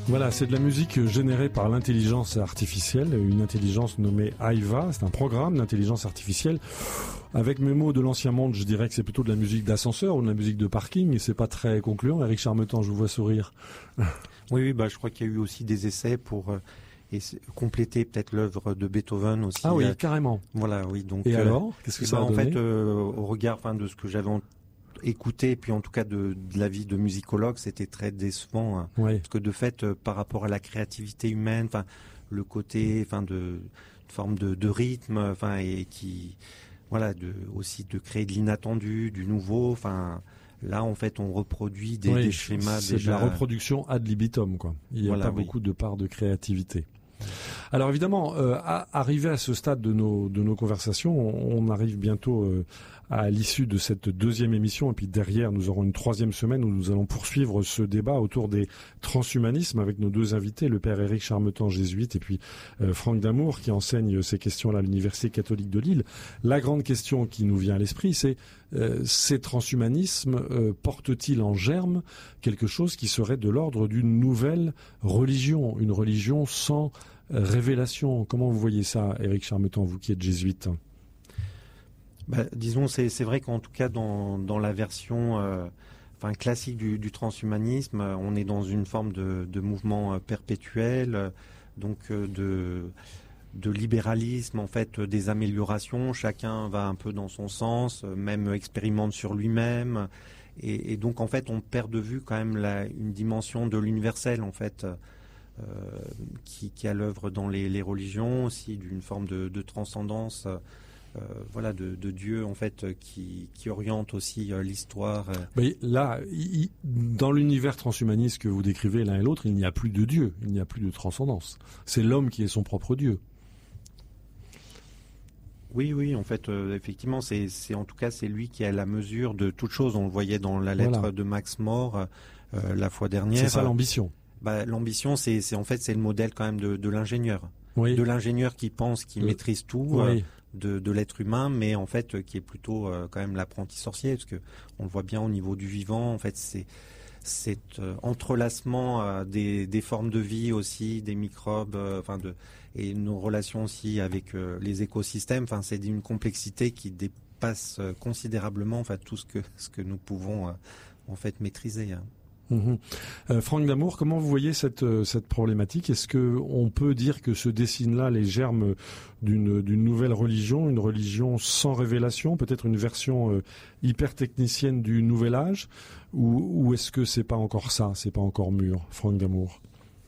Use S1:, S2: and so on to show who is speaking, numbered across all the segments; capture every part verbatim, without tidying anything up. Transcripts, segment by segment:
S1: Voilà, c'est de la musique générée par l'intelligence artificielle, une intelligence nommée Aiva. C'est un programme d'intelligence artificielle. Avec mes mots de l'ancien monde, je dirais que c'est plutôt de la musique d'ascenseur ou de la musique de parking, et c'est pas très concluant. Éric Charmetan, je vous vois sourire.
S2: Oui, oui, bah, je crois qu'il y a eu aussi des essais pour euh, et compléter peut-être l'œuvre de Beethoven aussi.
S1: Ah oui,
S2: euh,
S1: carrément.
S2: Voilà, oui. Donc.
S1: Et
S2: euh,
S1: alors, qu'est-ce que
S2: et
S1: ça
S2: bah,
S1: a
S2: en
S1: donné
S2: fait, euh, au regard, enfin, de ce que j'avais en... écouté, et puis en tout cas de, de l'avis de musicologue, c'était très décevant, hein,
S1: oui.
S2: Parce que de fait, euh, par rapport à la créativité humaine, enfin, le côté, enfin, de, de forme de, de rythme, enfin, et qui, voilà, de aussi de créer de l'inattendu, du nouveau, enfin. Là, en fait, on reproduit des,
S1: oui,
S2: des schémas
S1: c'est
S2: déjà.
S1: de la reproduction ad libitum, quoi. Il n'y a
S2: voilà,
S1: pas
S2: oui.
S1: beaucoup de part de créativité. Alors évidemment, euh, à, arrivé à ce stade de nos de nos conversations, on, on arrive bientôt euh, à l'issue de cette deuxième émission, et puis derrière nous aurons une troisième semaine où nous allons poursuivre ce débat autour des transhumanismes avec nos deux invités, le père Éric Charmetan, jésuite, et puis euh, Franck Damour qui enseigne ces questions-là à l'Université catholique de Lille. La grande question qui nous vient à l'esprit, c'est euh, ces transhumanismes euh, portent-ils en germe quelque chose qui serait de l'ordre d'une nouvelle religion, une religion sans révélation? Comment vous voyez ça, Éric Charmetan, vous qui êtes jésuite?
S2: Bah, disons, c'est, c'est vrai qu'en tout cas, dans, dans la version euh, enfin, classique du, du transhumanisme, on est dans une forme de, de mouvement perpétuel, donc euh, de, de libéralisme, en fait, des améliorations. Chacun va un peu dans son sens, même expérimente sur lui-même. Et, et donc, en fait, on perd de vue quand même la, une dimension de l'universel, en fait, euh, qui, qui est à l'œuvre dans les, les religions, aussi d'une forme de, de transcendance. Euh, voilà, de, de Dieu en fait qui, qui oriente aussi euh, l'histoire. Euh.
S1: Mais là, il, dans l'univers transhumaniste que vous décrivez l'un et l'autre, il n'y a plus de Dieu, il n'y a plus de transcendance. C'est l'homme qui est son propre Dieu.
S2: Oui, oui, en fait, euh, effectivement, c'est, c'est en tout cas c'est lui qui a la mesure de toute chose. On le voyait dans la lettre voilà. de Max More euh, la fois dernière.
S1: C'est ça l'ambition.
S2: Bah, l'ambition, c'est, c'est en fait c'est le modèle quand même de, de l'ingénieur,
S1: oui.
S2: de l'ingénieur qui pense, qui
S1: le...
S2: maîtrise tout.
S1: Oui.
S2: Euh, De, de l'être humain, mais en fait euh, qui est plutôt euh, quand même l'apprenti sorcier, parce que on le voit bien au niveau du vivant. En fait, c'est cet euh, entrelacement euh, des, des formes de vie aussi, des microbes, euh, enfin de et nos relations aussi avec euh, les écosystèmes. Enfin, c'est d'une complexité qui dépasse euh, considérablement, enfin tout ce que ce que nous pouvons euh, en fait maîtriser. Hein.
S1: Mmh. Euh, Franck Damour, comment vous voyez cette euh, cette problématique? Est-ce que on peut dire que se dessinent là les germes d'une d'une nouvelle religion, une religion sans révélation, peut-être une version euh, hyper technicienne du nouvel âge, ou, ou est-ce que c'est pas encore ça, c'est pas encore mûr, Franck Damour?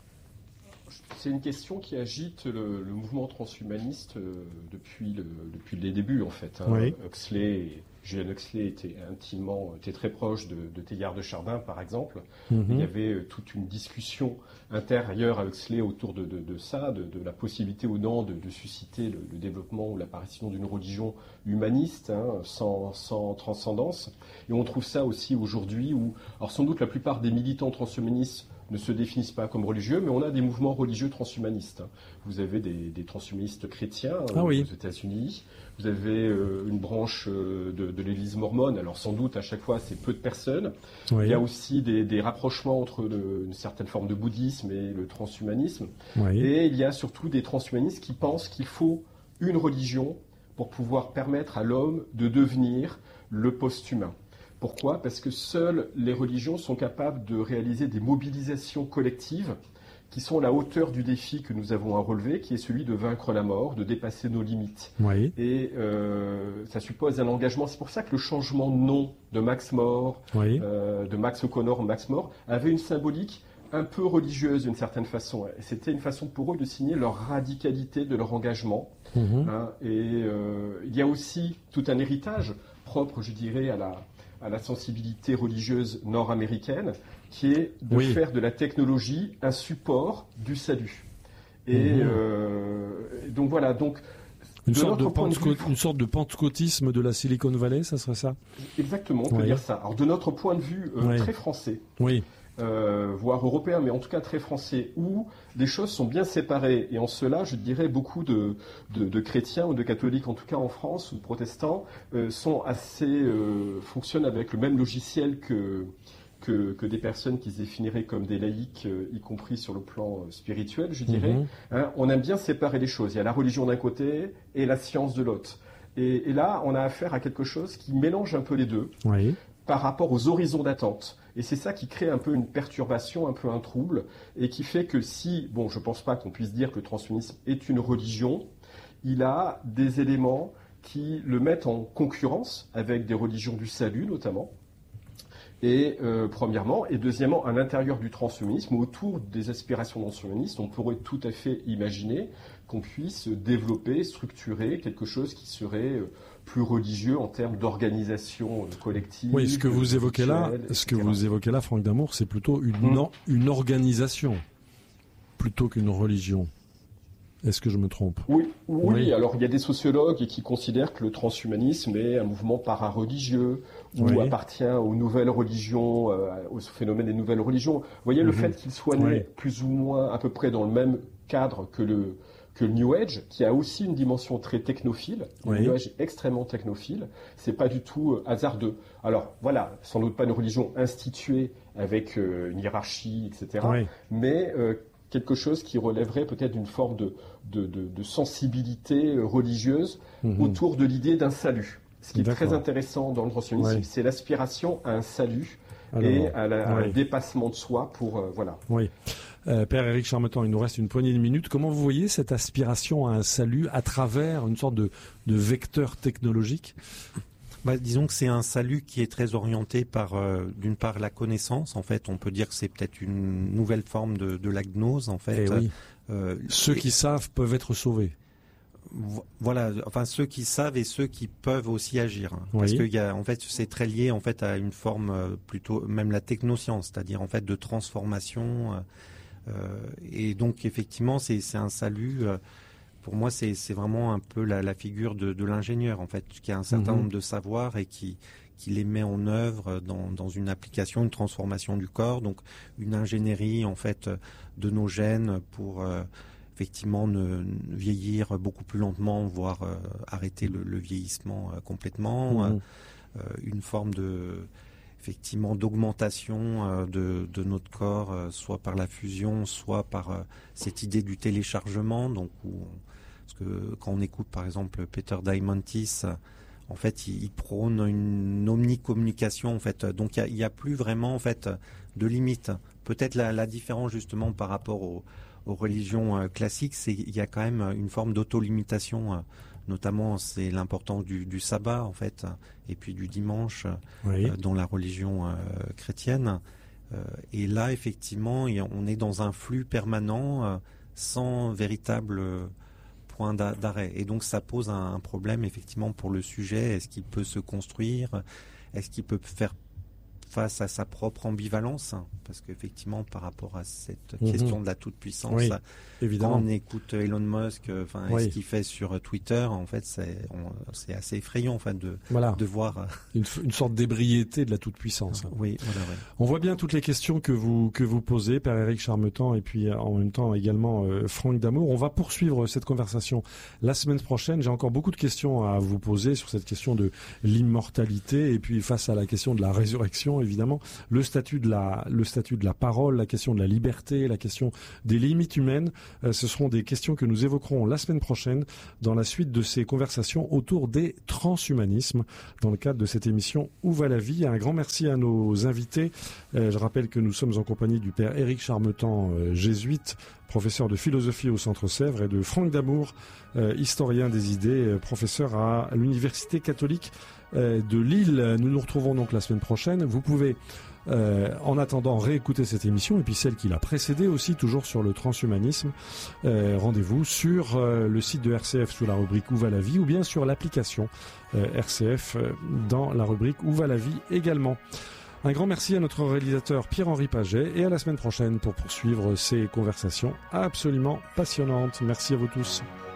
S3: C'est une question qui agite le, le mouvement transhumaniste euh, depuis le depuis les débuts en fait. Hein.
S1: Oui.
S3: Huxley, Julian Huxley était intimement, était très proche de, de Teilhard de Chardin par exemple.
S1: Mm-hmm.
S3: Il y avait euh, toute une discussion intérieure à Huxley autour de, de, de ça, de, de la possibilité ou non de, de susciter le, le développement ou l'apparition d'une religion humaniste, hein, sans, sans transcendance. Et on trouve ça aussi aujourd'hui où, alors sans doute la plupart des militants transhumanistes ne se définissent pas comme religieux, mais on a des mouvements religieux transhumanistes. Vous avez des, des transhumanistes chrétiens
S1: ah,
S3: euh,
S1: oui.
S3: aux États-Unis. Vous avez euh, une branche euh, de, de l'Église mormone. Alors sans doute à chaque fois c'est peu de personnes.
S1: Oui.
S3: Il y a aussi des, des rapprochements entre le, une certaine forme de bouddhisme et le transhumanisme.
S1: Oui.
S3: Et il y a surtout des transhumanistes qui pensent qu'il faut une religion pour pouvoir permettre à l'homme de devenir le post-humain. Pourquoi ? Parce que seules les religions sont capables de réaliser des mobilisations collectives qui sont à la hauteur du défi que nous avons à relever, qui est celui de vaincre la mort, de dépasser nos limites.
S1: Oui.
S3: Et euh, ça suppose un engagement. C'est pour ça que le changement de nom de Max More,
S1: oui.
S3: euh, de Max O'Connor en Max More, avait une symbolique un peu religieuse d'une certaine façon. C'était une façon pour eux de signer leur radicalité de leur engagement.
S1: Mmh.
S3: Hein, et euh, il y a aussi tout un héritage propre, je dirais, à la... à la sensibilité religieuse nord-américaine, qui est de
S1: oui.
S3: faire de la technologie un support du salut. Et mmh. euh, donc voilà, donc
S1: une sorte de, de
S3: Pentecôte,
S1: vue... une sorte de pentecôtisme de la Silicon Valley, ça serait ça?
S3: Exactement, on peut
S1: oui.
S3: dire ça. Alors de notre point de vue euh,
S1: oui.
S3: très français.
S1: Oui.
S3: Euh, voire européen, mais en tout cas très français, où les choses sont bien séparées. Et en cela, je dirais, beaucoup de, de, de chrétiens ou de catholiques, en tout cas en France, ou de protestants, euh, sont assez, euh, fonctionnent avec le même logiciel que, que, que des personnes qui se définiraient comme des laïcs, euh, y compris sur le plan euh, spirituel, je dirais. Mmh. Hein, on aime bien séparer les choses. Il y a la religion d'un côté et la science de l'autre. Et, et là, on a affaire à quelque chose qui mélange un peu les deux oui. par rapport aux horizons d'attente. Et c'est ça qui crée un peu une perturbation, un peu un trouble, et qui fait que si, bon, je ne pense pas qu'on puisse dire que le transhumanisme est une religion, il a des éléments qui le mettent en concurrence avec des religions du salut, notamment. Et euh, premièrement, et deuxièmement, à l'intérieur du transhumanisme, autour des aspirations transhumanistes, on pourrait tout à fait imaginer qu'on puisse développer, structurer quelque chose qui serait plus religieux en termes d'organisation collective.
S1: Oui, ce que vous évoquez là, ce que vous évoquez là, Franck Damour, c'est plutôt une, hum. or, une organisation plutôt qu'une religion. Est-ce que je me trompe ?
S3: oui, oui, oui, alors il y a des sociologues qui considèrent que le transhumanisme est un mouvement para-religieux ou oui. appartient aux nouvelles religions, euh, au phénomène des nouvelles religions. Vous voyez, mm-hmm. le fait qu'il soit né oui. plus ou moins à peu près dans le même cadre que le, que le New Age, qui a aussi une dimension très technophile, oui. le New Age est extrêmement technophile, c'est pas du tout euh, hasardeux. Alors voilà, sans doute pas une religion instituée avec euh, une hiérarchie, et cetera, oui. mais euh, quelque chose qui relèverait peut-être d'une forme de, de, de, de sensibilité religieuse mmh. autour de l'idée d'un salut. Ce qui D'accord. est très intéressant dans le transhumanisme, oui. c'est l'aspiration à un salut Alors, et à, la, oui. à un dépassement de soi pour... Euh, voilà.
S1: Oui. Euh, Père Éric Charmetan, il nous reste une poignée de minutes. Comment vous voyez cette aspiration à un salut à travers une sorte de, de vecteur technologique ?
S2: Bah, disons que c'est un salut qui est très orienté par, euh, d'une part, la connaissance. En fait, on peut dire que c'est peut-être une nouvelle forme de, de la gnose. En fait,
S1: eh oui. euh, ceux et, qui savent peuvent être sauvés.
S2: Voilà, enfin ceux qui savent et ceux qui peuvent aussi agir. Hein,
S1: oui.
S2: Parce que y a, en fait, c'est très lié en fait à une forme euh, plutôt, même la technoscience, c'est-à-dire en fait de transformation. Euh, et donc effectivement, c'est, c'est un salut. Euh, Pour moi, c'est, c'est vraiment un peu la, la figure de, de l'ingénieur, en fait, qui a un certain mmh. nombre de savoirs et qui, qui les met en œuvre dans, dans une application, une transformation du corps, donc une ingénierie, en fait, de nos gènes pour euh, effectivement ne, ne vieillir beaucoup plus lentement, voire euh, arrêter le, le vieillissement euh, complètement, mmh. euh, une forme de... effectivement d'augmentation euh, de, de notre corps, euh, soit par la fusion, soit par euh, cette idée du téléchargement. Donc, où on, parce que quand on écoute par exemple Peter Diamandis, en fait, il, il prône une omnicommunication. En fait, donc il n'y a, a plus vraiment en fait de limite. Peut-être la, la différence justement par rapport aux, aux religions euh, classiques, c'est qu'il y a quand même une forme d'autolimitation. Euh, Notamment, c'est l'importance du, du sabbat, en fait, et puis du dimanche oui. euh, dans la religion euh, chrétienne. Euh, et là, effectivement, on est dans un flux permanent euh, sans véritable point d'arrêt. Et donc, ça pose un, un problème, effectivement, pour le sujet. Est-ce qu'il peut se construire ? Est-ce qu'il peut faire face à sa propre ambivalence, parce qu'effectivement, par rapport à cette mmh. question de la toute-puissance,
S1: oui, évidemment.
S2: Quand on écoute Elon Musk, enfin, oui. ce qu'il fait sur Twitter, en fait, c'est, on, c'est assez effrayant, en fait, de,
S1: voilà.
S2: de voir
S1: une, une sorte d'ébriété de la toute-puissance.
S2: Oui, voilà, oui.
S1: On voit bien toutes les questions que vous que vous posez, Père Éric Charmetan, et puis en même temps également euh, Franck Damour. On va poursuivre cette conversation la semaine prochaine. J'ai encore beaucoup de questions à vous poser sur cette question de l'immortalité, et puis face à la question de la résurrection. Évidemment, le statut de la, le statut de la parole, la question de la liberté, la question des limites humaines, euh, ce seront des questions que nous évoquerons la semaine prochaine dans la suite de ces conversations autour des transhumanismes dans le cadre de cette émission Où va la vie ? Un grand merci à nos invités. Euh, je rappelle que nous sommes en compagnie du Père Éric Charmetan, euh, jésuite, professeur de philosophie au Centre Sèvres, et de Franck Damour, euh, historien des idées, euh, professeur à l'Université catholique euh, de Lille. Nous nous retrouvons donc la semaine prochaine. Vous pouvez, euh, en attendant, réécouter cette émission, et puis celle qui l'a précédée aussi, toujours sur le transhumanisme. Euh, rendez-vous sur euh, le site de R C F sous la rubrique Où va la vie, ou bien sur l'application euh, R C F euh, dans la rubrique Où va la vie également. Un grand merci à notre réalisateur Pierre-Henri Paget, et à la semaine prochaine pour poursuivre ces conversations absolument passionnantes. Merci à vous tous.